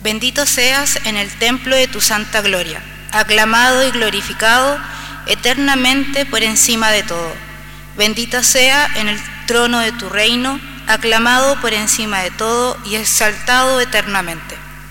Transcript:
Bendito seas en el templo de tu santa gloria, aclamado y glorificado eternamente por encima de todo. Bendito sea en el trono de tu reino, aclamado por encima de todo y exaltado eternamente.